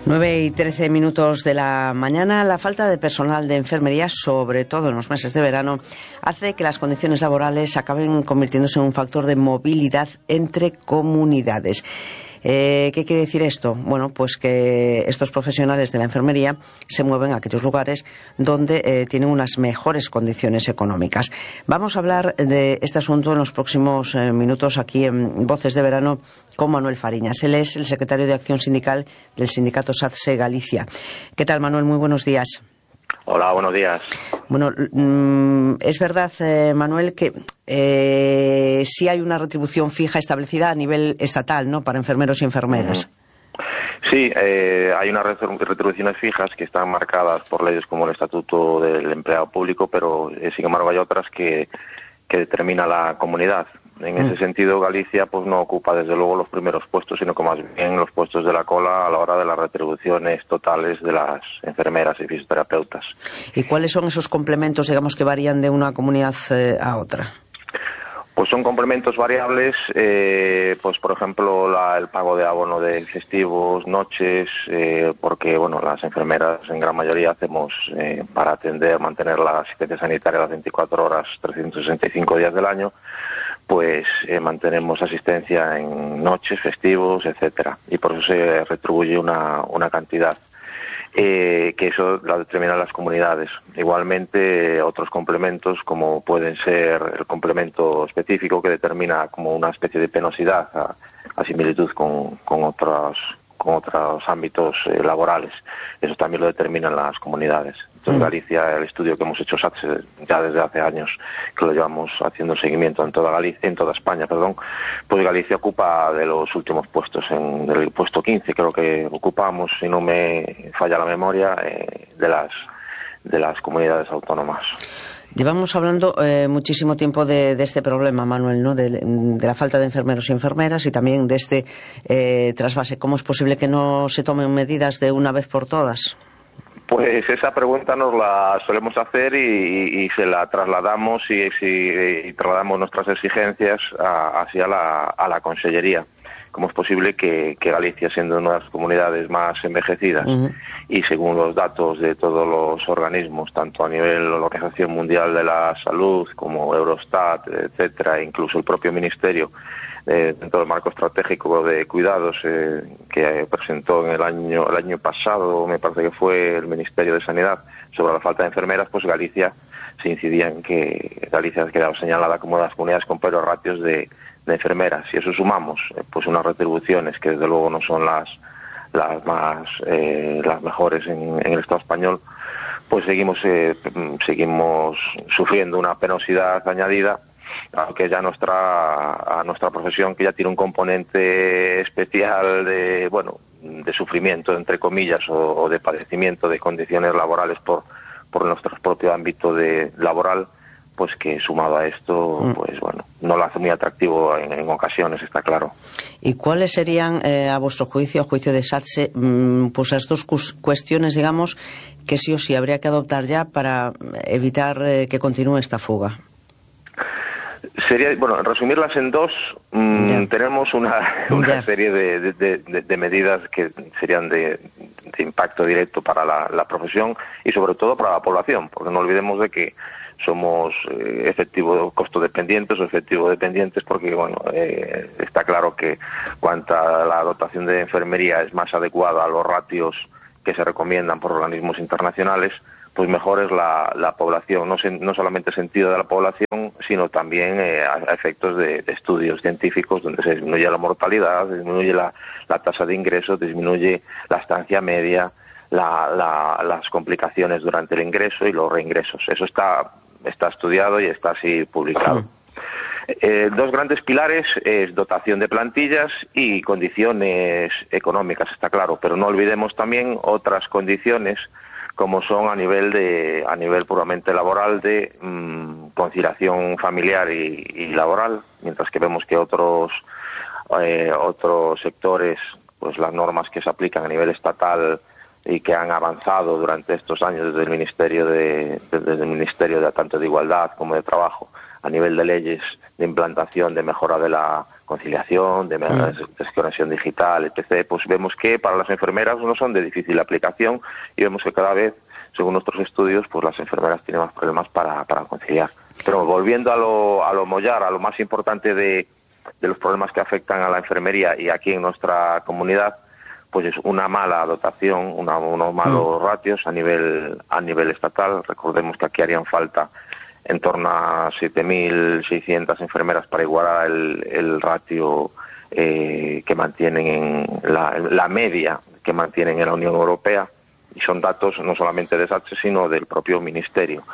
9:13 de la mañana. La falta de personal de enfermería, sobre todo en los meses de verano, hace que las condiciones laborales acaben convirtiéndose en un factor de movilidad entre comunidades. ¿Qué quiere decir esto? Bueno, pues que estos profesionales de la enfermería se mueven a aquellos lugares donde tienen unas mejores condiciones económicas. Vamos a hablar de este asunto en los próximos minutos aquí en Voces de Verano con Manuel Fariñas. Él es el secretario de Acción Sindical del sindicato SATSE Galicia. ¿Qué tal, Manuel? Muy buenos días. Hola, buenos días. Bueno, es verdad, Manuel, que sí hay una retribución fija establecida a nivel estatal, ¿no?, para enfermeros y enfermeras. Sí, hay unas retribuciones fijas que están marcadas por leyes como el Estatuto del Empleado Público, pero sin embargo hay otras que determina la comunidad. En ese sentido, Galicia pues no ocupa desde luego los primeros puestos, sino que más bien los puestos de la cola a la hora de las retribuciones totales de las enfermeras y fisioterapeutas. ¿Y cuáles son esos complementos, digamos, que varían de una comunidad a otra? Pues son complementos variables, pues por ejemplo el pago de abono de festivos, noches, porque bueno, las enfermeras en gran mayoría hacemos para mantener la asistencia sanitaria las 24 horas, 365 días del año, pues mantenemos asistencia en noches, festivos, etcétera, y por eso se retribuye una cantidad. Que eso la determinan las comunidades. Igualmente, otros complementos, como pueden ser el complemento específico que determina como una especie de penosidad a similitud con otros ámbitos laborales. Eso también lo determinan las comunidades. Entonces, Galicia, el estudio que hemos hecho SATSE ya desde hace años, que lo llevamos haciendo seguimiento en toda España, pues Galicia ocupa de los últimos puestos, en el puesto 15 creo que ocupamos, si no me falla la memoria, de las comunidades autónomas. Llevamos hablando muchísimo tiempo de este problema, Manuel, ¿no?, de la falta de enfermeros y enfermeras y también de este trasvase. ¿Cómo es posible que no se tomen medidas de una vez por todas? Pues esa pregunta nos la solemos hacer y se la trasladamos y trasladamos nuestras exigencias hacia la Consellería. ¿Cómo es posible que Galicia, siendo una de las comunidades más envejecidas, y según los datos de todos los organismos, tanto a nivel de la Organización Mundial de la Salud como Eurostat, etcétera, incluso el propio Ministerio, dentro del marco estratégico de cuidados que presentó en el año pasado, me parece que fue el Ministerio de Sanidad, sobre la falta de enfermeras, pues Galicia se incidía en que Galicia ha quedado señalada como una de las comunidades con peores ratios de enfermeras. Si eso sumamos pues unas retribuciones que desde luego no son las mejores en el Estado español, pues seguimos sufriendo una penosidad añadida, aunque ya a nuestra profesión, que ya tiene un componente especial de sufrimiento, entre comillas, o de padecimiento de condiciones laborales por nuestro propio ámbito laboral, pues que sumado a esto, pues bueno, no lo hace muy atractivo en ocasiones, está claro. ¿Y cuáles serían, a vuestro juicio, a juicio de SATSE, pues las dos cuestiones, digamos, que sí o sí habría que adoptar ya para evitar que continúe esta fuga? Resumirlas en dos, tenemos una serie de medidas que serían de impacto directo para la profesión y sobre todo para la población, porque no olvidemos de que somos costo dependientes o efectivo dependientes, porque está claro que cuanta la dotación de enfermería es más adecuada a los ratios que se recomiendan por organismos internacionales, pues mejor es la población, no solamente sentido de la población, sino también a efectos de estudios científicos, donde se disminuye la mortalidad, disminuye la tasa de ingresos, disminuye la estancia media, las complicaciones durante el ingreso y los reingresos. Eso está estudiado y está así publicado. Dos grandes pilares es dotación de plantillas y condiciones económicas, está claro, pero no olvidemos también otras condiciones como son a nivel puramente laboral de conciliación familiar y laboral, mientras que vemos que otros sectores, pues las normas que se aplican a nivel estatal y que han avanzado durante estos años desde el Ministerio de tanto de Igualdad como de Trabajo, a nivel de leyes de implantación, de mejora de la conciliación, de desconexión digital, etc., pues vemos que para las enfermeras no son de difícil aplicación y vemos que cada vez, según nuestros estudios, pues las enfermeras tienen más problemas para conciliar. Pero volviendo a lo mollar, a lo más importante de los problemas que afectan a la enfermería y aquí en nuestra comunidad, pues es una mala dotación, unos malos ratios a nivel estatal. Recordemos que aquí harían falta en torno a 7.600 enfermeras para igualar el ratio que mantienen en la media que mantienen en la Unión Europea, y son datos no solamente de SATSE sino del propio Ministerio.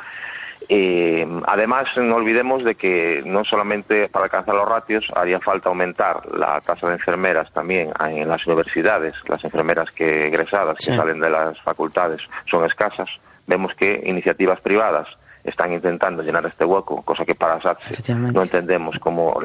Además, no olvidemos de que no solamente para alcanzar los ratios haría falta aumentar la tasa de enfermeras también en las universidades. Las enfermeras que egresadas, que salen de las facultades, son escasas. Vemos que iniciativas privadas están intentando llenar este hueco, cosa que para SATSE no entendemos cómo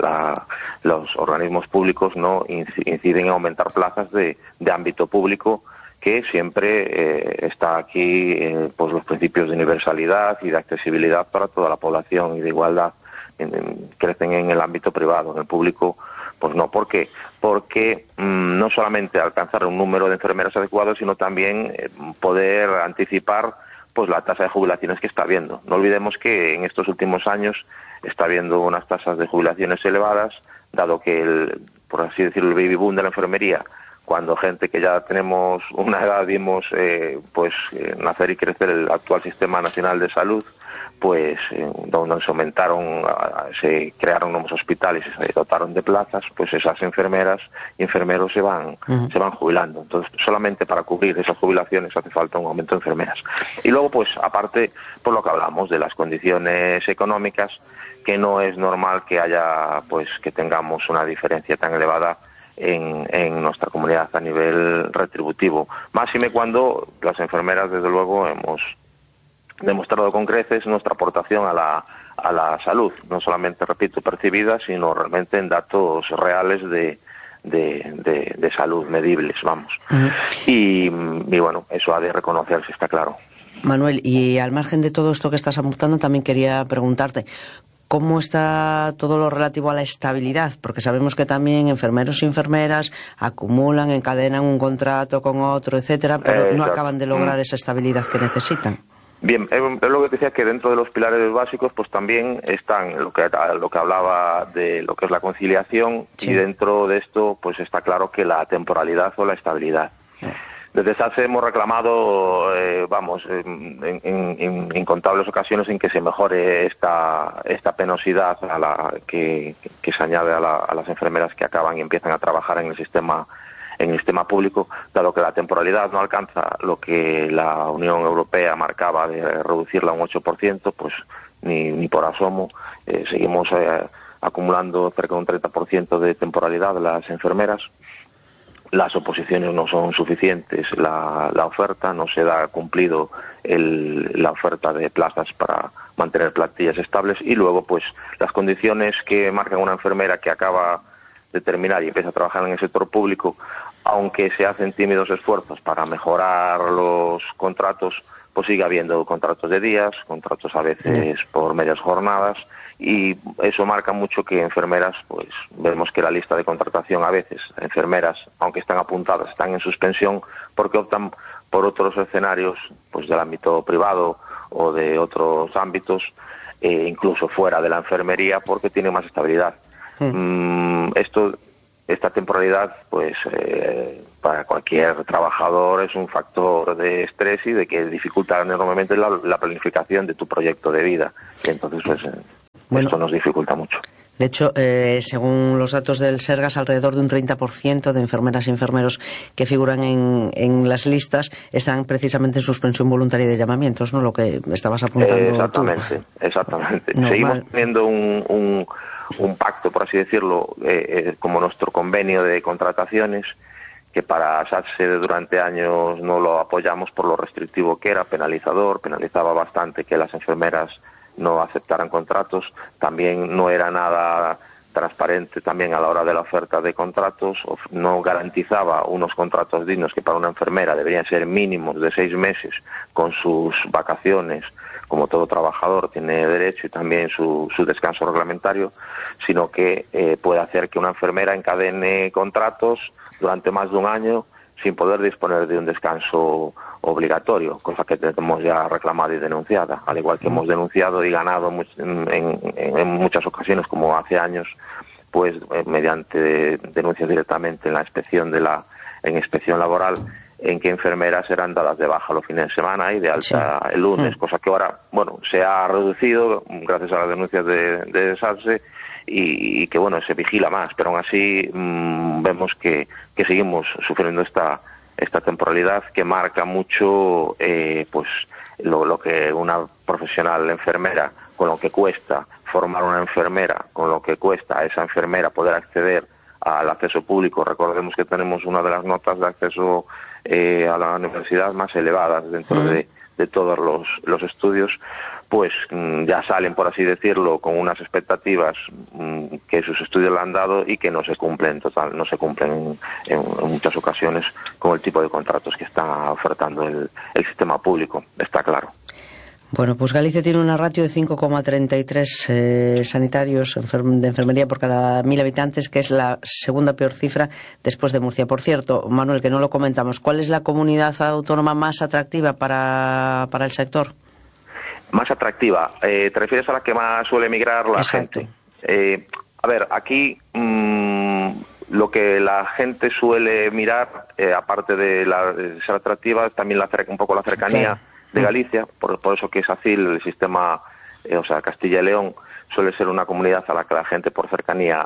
los organismos públicos no inciden en aumentar plazas de ámbito público, que siempre está aquí pues los principios de universalidad y de accesibilidad para toda la población y de igualdad. Crecen en el ámbito privado, en el público pues no. ¿Por qué? Porque no solamente alcanzar un número de enfermeras adecuado, sino también poder anticipar pues la tasa de jubilaciones que está habiendo. No olvidemos que en estos últimos años está habiendo unas tasas de jubilaciones elevadas, dado que por así decirlo, el baby boom de la enfermería, cuando gente que ya tenemos una edad vimos nacer y crecer el actual Sistema Nacional de Salud, pues donde se aumentaron, se crearon nuevos hospitales y se dotaron de plazas, pues esas enfermeras y enfermeros se van jubilando. Entonces, solamente para cubrir esas jubilaciones hace falta un aumento de enfermeras. Y luego, pues aparte, por lo que hablamos de las condiciones económicas, que no es normal que haya, pues que tengamos una diferencia tan elevada en nuestra comunidad a nivel retributivo. Máxime cuando las enfermeras, desde luego, hemos demostrado con creces nuestra aportación a la salud, no solamente, repito, percibida, sino realmente en datos reales de salud, medibles, vamos. Y bueno, eso ha de reconocerse, está claro. Manuel, y al margen de todo esto que estás apuntando, también quería preguntarte, ¿cómo está todo lo relativo a la estabilidad? Porque sabemos que también enfermeros y enfermeras acumulan, encadenan un contrato con otro, etcétera, pero no acaban de lograr esa estabilidad que necesitan. Bien, es lo que decía, que dentro de los pilares básicos pues también están lo que hablaba de lo que es la conciliación, y dentro de esto pues está claro que la temporalidad o la estabilidad. Desde SATSE hemos reclamado, en incontables ocasiones en que se mejore esta penosidad que se añade a las enfermeras que acaban y empiezan a trabajar en el sistema público, dado que la temporalidad no alcanza lo que la Unión Europea marcaba de reducirla a un 8%, pues ni por asomo. Seguimos acumulando cerca de un 30% de temporalidad de las enfermeras. Las oposiciones no son suficientes, la oferta no se da cumplido la oferta de plazas para mantener plantillas estables, y luego pues las condiciones que marcan una enfermera que acaba de terminar y empieza a trabajar en el sector público, aunque se hacen tímidos esfuerzos para mejorar los contratos, pues sigue habiendo contratos de días, contratos a veces por medias jornadas, y eso marca mucho que enfermeras, pues vemos que la lista de contratación a veces, enfermeras, aunque están apuntadas, están en suspensión porque optan por otros escenarios, pues del ámbito privado o de otros ámbitos, incluso fuera de la enfermería, porque tienen más estabilidad. Esta temporalidad, pues para cualquier trabajador es un factor de estrés y de que dificulta enormemente la planificación de tu proyecto de vida, y entonces pues esto nos dificulta mucho. De hecho, según los datos del Sergas, alrededor de un 30% de enfermeras y enfermeros que figuran en las listas están precisamente en suspensión voluntaria de llamamientos, ¿no? Lo que estabas apuntando Exactamente. Normal. Seguimos teniendo un pacto, por así decirlo, como nuestro convenio de contrataciones, que para SATSE durante años no lo apoyamos por lo restrictivo que era, penalizaba bastante que las enfermeras no aceptaran contratos. También no era nada transparente también a la hora de la oferta de contratos, no garantizaba unos contratos dignos que para una enfermera deberían ser mínimos de 6 meses, con sus vacaciones, como todo trabajador tiene derecho, y también su descanso reglamentario, sino que puede hacer que una enfermera encadene contratos durante más de un año sin poder disponer de un descanso obligatorio, cosa que tenemos ya reclamada y denunciada, al igual que hemos denunciado y ganado en muchas ocasiones, como hace años, pues mediante denuncias directamente en la inspección inspección laboral, en que enfermeras eran dadas de baja los fines de semana y de alta el lunes, cosa que ahora, bueno, se ha reducido gracias a las denuncias de SATSE, y que, bueno, se vigila más, pero aún así vemos que seguimos sufriendo esta temporalidad que marca mucho pues lo que una profesional enfermera, con lo que cuesta formar una enfermera, con lo que cuesta a esa enfermera poder acceder al acceso público. Recordemos que tenemos una de las notas de acceso a la universidad más elevadas dentro de todos los estudios, pues ya salen, por así decirlo, con unas expectativas que sus estudios le han dado y que no se cumplen en muchas ocasiones con el tipo de contratos que está ofertando el sistema público, está claro. Bueno, pues Galicia tiene una ratio de 5,33 sanitarios de enfermería por cada 1.000 habitantes, que es la segunda peor cifra después de Murcia. Por cierto, Manuel, que no lo comentamos, ¿cuál es la comunidad autónoma más atractiva para el sector? Más atractiva, ¿te refieres a la que más suele emigrar la gente? A ver, aquí lo que la gente suele mirar, aparte de ser atractiva, es también un poco la cercanía de Galicia, por eso que SACIL, el sistema, Castilla y León, suele ser una comunidad a la que la gente por cercanía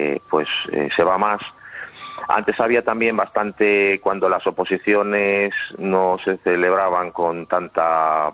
se va más. Antes había también bastante, cuando las oposiciones no se celebraban con tanta,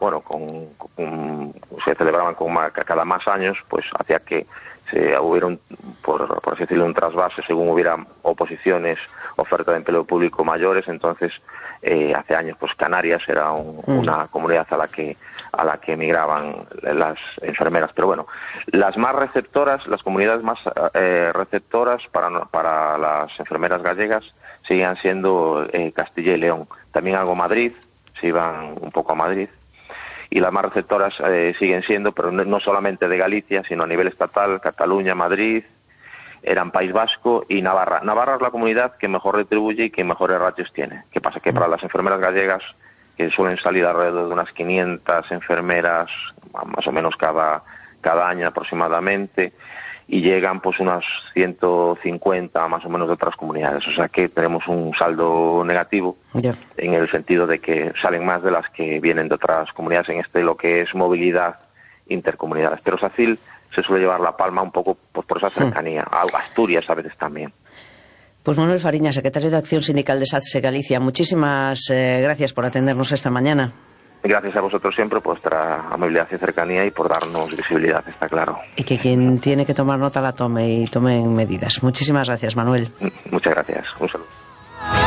se celebraban cada más años, pues hacía que hubiera por así decirlo, un trasvase según hubiera oposiciones, oferta de empleo público mayores. Entonces hace años pues Canarias era una comunidad a la que emigraban las enfermeras. Pero bueno, las más receptoras, las comunidades más receptoras para las enfermeras gallegas seguían siendo Castilla y León. También algo Madrid, se iban un poco a Madrid. Y las más receptoras siguen siendo, pero no solamente de Galicia, sino a nivel estatal, Cataluña, Madrid, eran País Vasco y Navarra. Navarra es la comunidad que mejor retribuye y que mejores ratios tiene. ¿Qué pasa? Que para las enfermeras gallegas, que suelen salir alrededor de unas 500 enfermeras, más o menos cada año aproximadamente, y llegan pues unas 150 más o menos de otras comunidades. O sea que tenemos un saldo negativo en el sentido de que salen más de las que vienen de otras comunidades en lo que es movilidad intercomunidades. Pero SACIL se suele llevar la palma un poco por esa cercanía. Asturias a veces también. Pues Manuel Fariña, secretario de Acción Sindical de SATSE Galicia, muchísimas gracias por atendernos esta mañana. Gracias a vosotros siempre por vuestra amabilidad y cercanía y por darnos visibilidad, está claro. Y que quien tiene que tomar nota la tome y tomen medidas. Muchísimas gracias, Manuel. Muchas gracias. Un saludo.